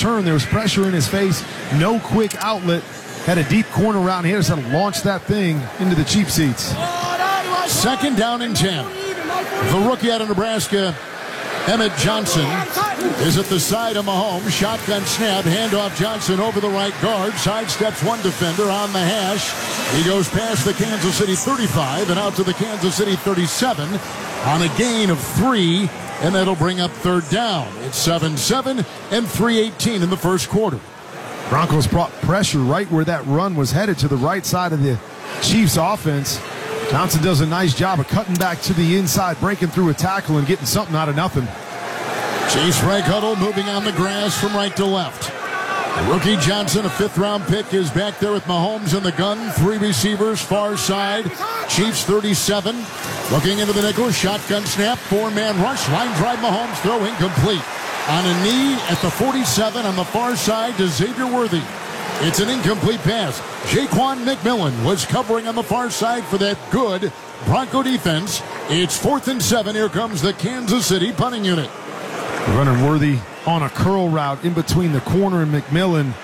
turn. There was pressure in his face. No quick outlet. Had a deep corner around here. So launched that thing into the cheap seats. Second down and 10. The rookie out of Nebraska, Emmett Johnson, is at the side of Mahomes. Shotgun snap, handoff Johnson over the right guard. Sidesteps one defender on the hash. He goes past the Kansas City 35 and out to the Kansas City 37 on a gain of 3, and that'll bring up third down. It's 7-7 and 3:18 in the first quarter. Broncos brought pressure right where that run was headed, to the right side of the Chiefs offense. Johnson does a nice job of cutting back to the inside, breaking through a tackle and getting something out of nothing. Chiefs right huddle, moving on the grass from right to left. The rookie Johnson, a fifth-round pick, is back there with Mahomes in the gun. 3 receivers, far side. Chiefs 37. Looking into the nickel, shotgun snap, 4-man rush. Line drive, Mahomes, throw incomplete. On a knee at the 47 on the far side to Xavier Worthy. It's an incomplete pass. Jaquan McMillan was covering on the far side for that good Bronco defense. It's 4th and 7. Here comes the Kansas City punting unit. Running Worthy on a curl route in between the corner and McMillan.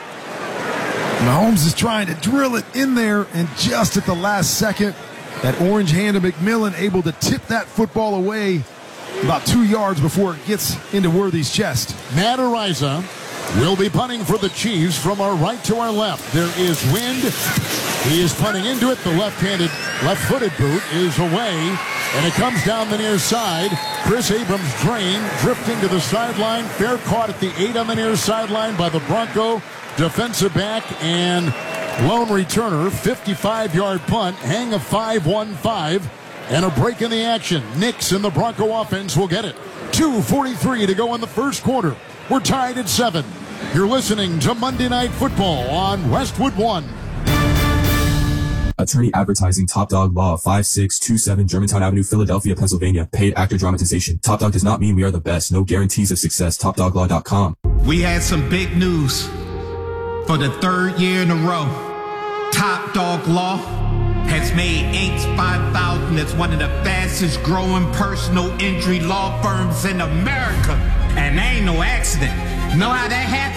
Mahomes is trying to drill it in there, and just at the last second, that orange hand of McMillan able to tip that football away about 2 yards before it gets into Worthy's chest. Matt Araiza will be punting for the Chiefs from our right to our left. There is wind. He is punting into it. The left-footed boot is away, and it comes down the near side. Chris Abrams drain, drifting to the sideline. Fair caught at the 8 on the near sideline by the Bronco defensive back and lone returner. 55-yard punt, hang of 5-1-5, and a break in the action. Nix and the Bronco offense will get it. 2:43 to go in the first quarter. We're tied at 7. You're listening to Monday Night Football on Westwood One. Attorney advertising. Top Dog Law, 5627 Germantown Avenue, Philadelphia, Pennsylvania. Paid actor dramatization. Top Dog does not mean we are the best. No guarantees of success. TopDogLaw.com. We had some big news for the 3rd year in a row. Top Dog Law has made Inc. 5000 as one of the fastest growing personal injury law firms in America. And that ain't no accident. Know how that happened?